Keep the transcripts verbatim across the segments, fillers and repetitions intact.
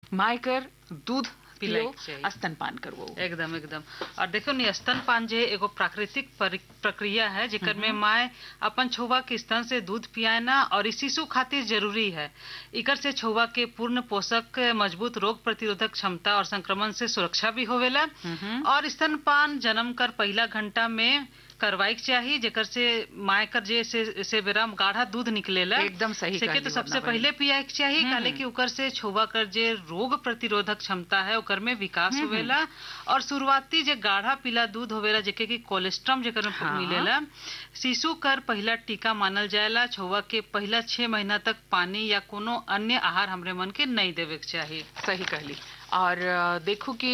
मायकर दूध पियो, स्तनपान करवो। एकदम एकदम। और देखो नी स्तनपान जे एगो प्राकृतिक प्रक्रिया है जेकर में माय अपन छुआ के स्तन से दूध पियाए ना, और इस शिशु खातिर जरूरी है। इकर से छुआ के पूर्ण पोषक, मजबूत रोग प्रतिरोधक क्षमता और संक्रमण से सुरक्षा भी होवेला। और स्तनपान जन्म कर पहला घंटा में करवाई चाहिए, जेकर से माय कर जे से, से बेरा गाढ़ा दूध निकलेला। एकदम सही के तो सबसे पहले पियाए के चाहिए, काले कि उकर से छुआ कर जे रोग प्रतिरोधक क्षमता है उकर में विकास होवेला। और शुरुआती जे गाढ़ा पीला दूध होवेला जेके कि कोलेस्ट्रम जेकर में हाँ। मिलेला, शिशु कर पहला टीका मानल जाएला। छुआ के पहला छह महीना तक पानी या कोनो अन्य आहार हमरे मन के नहीं देवे के चाहिए। सही कहली। और देखो कि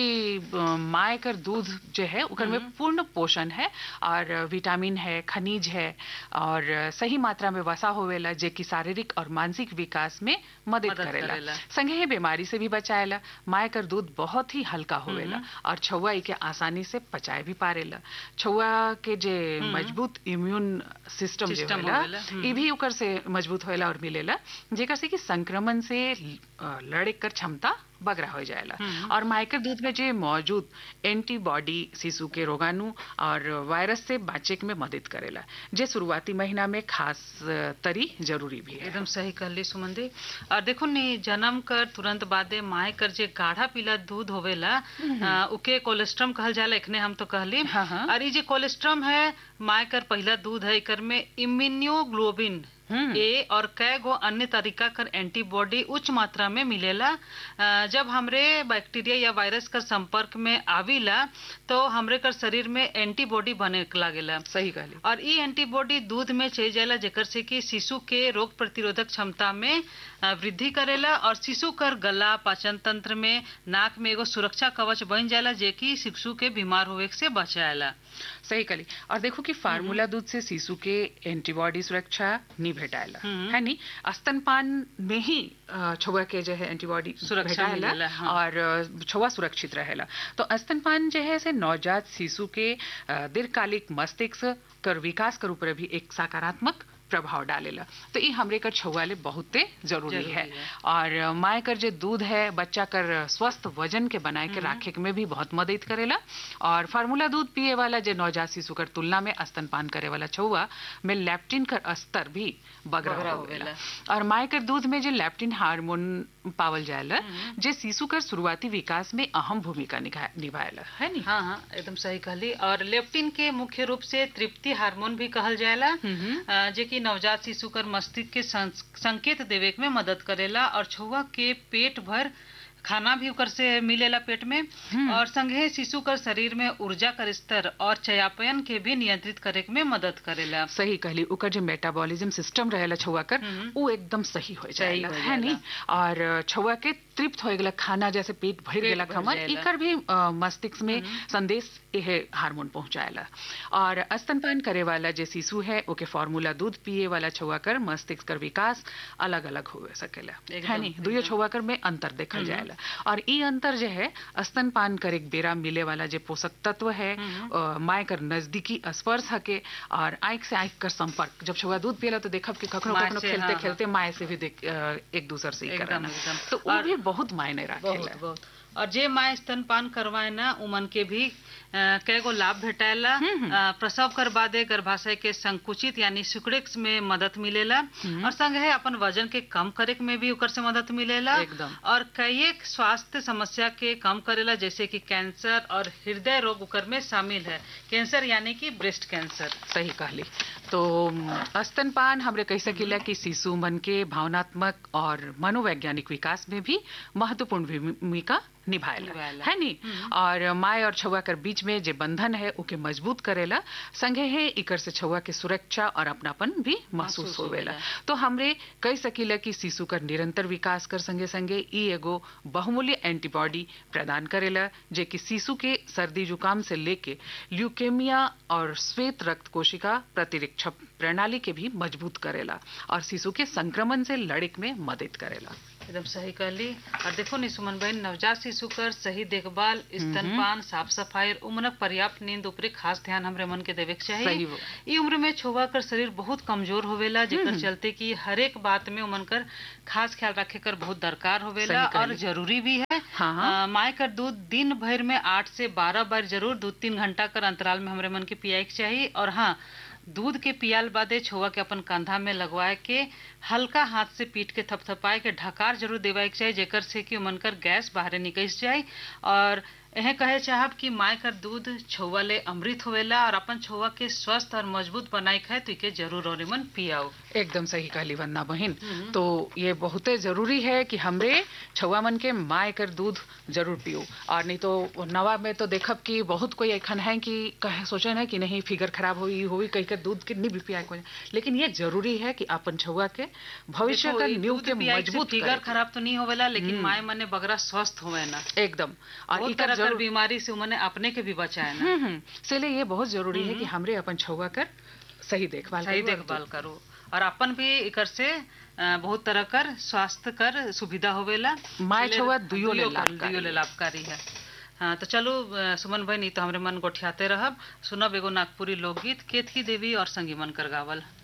माय कर दूध जो है उकर में पूर्ण पोषण है और विटामिन है, खनिज है और सही मात्रा में वसा होवेला जे कि शारीरिक और मानसिक विकास में मदद, मदद करेला, करेला। संगे ही बीमारी से भी बचाएला। माय कर दूध बहुत ही हल्का होवेला और छुआ के आसानी से पचाए भी पारेला। छुआ के जे मजबूत इम्यून सिस्टम जो होवेला ये भी उकर से मजबूत होवेला और मिलेला, जेकर से कि संक्रमण से लड़े कर क्षमता बगरा हो जाएला। और मायकर दूध में जो मौजूद एंटीबॉडी शिशु के रोगाणु और वायरस से बचे में मदद करेला, जे शुरुआती महीना में खास तरी जरूरी भी है। एकदम सही कहली सुमंदी। और देखो नी जन्म कर तुरंत बादे माय कर जे गाढ़ा पीला दूध होवेला उके कोलेस्ट्रम कहल जाला, एकने हम तो कहली। हाँ हाँ। और ये जे कोलेस्ट्रम है माय कर पहला दूध है, इकर में इम्यूनोग्लोबिन ए और कई गो अन्य तरीका कर एंटीबॉडी उच्च मात्रा में मिलेला। जब हमरे बैक्टीरिया या वायरस का संपर्क में आविला तो हमरे कर शरीर में एंटीबॉडी बने लागेला। सही कहली। और ये एंटीबॉडी दूध में चल जाला, जेकर से कि शिशु के रोग प्रतिरोधक क्षमता में वृद्धि करेला और शिशु कर गला, पाचन तंत्र में, नाक में एगो सुरक्षा कवच बन जाला, जे कि शिशु के बीमार होवे से बचाएला। सही कहली। और देखो कि फार्मूला दूध से शिशु के एंटीबॉडी सुरक्षा नहीं भेटाएला, है नी। स्तनपान में ही छुआ के जो है एंटीबॉडी सुरक्षा है हाँ। और छुआ सुरक्षित रहेला। तो स्तनपान जो है से नवजात शिशु के दीर्घकालिक मस्तिष्क कर विकास कर ऊपर भी एक सकारात्मक प्रभाव डालेला। तो ये हमरे कर छुआ ले बहुत जरूरी, जरूरी है, है। और माय कर जो दूध है बच्चा कर स्वस्थ वजन के बनाए के राखे में भी बहुत मदद करेला। और फार्मूला दूध पिए वाला जो नवजात शिशु कर तुलना में स्तनपान करे वाला छुआ में लेप्टिन कर स्तर भी बगरा होवेला। और माय कर दूध में जो लेप्टिन हार्मोन पावल जाएला जे शिशु कर शुरुआती विकास में अहम भूमिका निभाएला, है नी। हाँ हाँ एकदम सही कहली। और लेप्टिन के मुख्य रूप से तृप्ति हार्मोन भी कहल जाएला, जे कि नवजात शिशु कर मस्तिष्क के संकेत देवे में मदद करेला। और छुआ के पेट भर खाना भी उकर से मिलेला पेट में, और संगे शिशु कर शरीर में ऊर्जा कर स्तर और चयापचय के भी नियंत्रित करे में मदद करेला। सही कहली। उकर जो मेटाबॉलिज्म सिस्टम रहेला छुआ कर वो एकदम सही हो जाएला, है नी। और छुआ के तृप्त हो गला खाना जैसे पेट भर गेला खमन इकर भी मस्तिष्क में संदेश यह हार्मोन पहुंचाएला। और स्तनपान करे वाला जो शिशु है ओके फार्मूला दूध पिए वाला छुआ कर मस्तिष्क कर विकास अलग अलग हो सकेला, है नी। दुयो छुआ कर में अंतर देखल जाएला। और ये अंतर जो है स्तनपान करे बेरा मिले वाला जो पोषक तत्व है माय कर नजदीकी स्पर्श हके और आंख से आंख कर संपर्क। जब छुआ दूध पियला तो देखब कि कखनो कखनो खेलते हाँ, खेलते माय से भी देख एक दूसरे से करना, तो वो भी बहुत मायने रखेला। और जे माय स्तनपान करवाए ना उमन के भी कई गो लाभ भेटाएला। प्रसव कर बादे गर्भाशय के संकुचित यानी सिकुड़ेक्स में मदद मिलेला, और संग है अपन वजन के कम करे में भी उकर से मदद मिलेला। और कई एक स्वास्थ्य समस्या के कम करेला, जैसे कि कैंसर और हृदय रोग उकर में शामिल है। कैंसर यानी कि ब्रेस्ट कैंसर। सही कहली। तो स्तनपान हमरे कह सकीला कि शिशु मन के भावनात्मक और मनोवैज्ञानिक विकास में भी महत्वपूर्ण भूमिका निभाएला, है नी। और माय और छुआ कर बीच में जो बंधन है उके मजबूत करेला, संगे है इकर से छुआ के सुरक्षा और अपनापन भी महसूस होवेला। तो हमरे कह सकीला कि शिशु कर निरंतर विकास कर संगे संगे ई एगो बहुमूल्य एंटीबॉडी प्रदान करेला, जे कि शिशु के सर्दी जुकाम से लेके ल्यूकेमिया और श्वेत रक्त कोशिका प्रतिरक्षा प्रणाली के भी मजबूत करेला और शिशु के संक्रमण से लड़े में मदद करेला। एकदम सही कहली। और देखो नी सुमन बहन, नवजात शिशु कर सही देखभाल, स्तनपान, साफ सफाई और उमनक पर्याप्त नींद ऊपर खास ध्यान हमरे मन के देवे के चाहिए। ई उम्र में छुआ कर शरीर बहुत कमजोर होवेला, जेकर चलते कि हर एक बात में उमन कर खास ख्याल रखे कर बहुत दरकार होवेला और जरूरी भी है। हाँ। माय कर दूध दिन भर में आठ से बारह बार जरूर दो तीन घंटा कर अंतराल में हमरे मन के पियाए के चाहिए। और हाँ, दूध के पियाल बादे छुआ के अपन कंधा में लगवाए के हल्का हाथ से पीट के थपथपाए के ढकार जरूर देवाए के चाहिए, जेकर से कि मन कर गैस बाहर निकल जाए। और यह कहे चाहब कि माय कर दूध छुआ ले अमृत होवेला और अपन छुआ के स्वस्थ और मजबूत बनाए खाए तो इके जरूर और मन पियाओ। एकदम सही कहली वंदना बहन। तो ये बहुत जरूरी है कि हमरे छुआ मन के माय कर दूध जरूर पियो। और नहीं तो नवा में तो देखब कि बहुत कोई एखन है कि कहे सोचे ना कि नहीं फिगर खराब हुई हुई कहीं कर दूध के नहीं भी पियाए को, लेकिन ये जरूरी है कि अपन छुआ के भविष्य का नींव के मजबूत। फिगर खराब तो नहीं होवेला, लेकिन माय मने बगरा स्वस्थ होवे ना एकदम। और इकर बीमारी से उन्हें अपने के भी बचाए ना, इसलिए ये बहुत जरूरी है कि हमरे अपन छुआ कर सही देखभाल सही देखभाल करो। और अपन भी इकर से बहुत तरह कर स्वास्थ्य कर सुविधा होवेला। माय छुआ दुयो ले लाभकारी है। हाँ, तो चलो सुमन भाई, नहीं तो हमरे मन गोठियाते रहब। सुनब एगो नागपुरी लोकगीत केथी देवी और संगी मन कर गावल।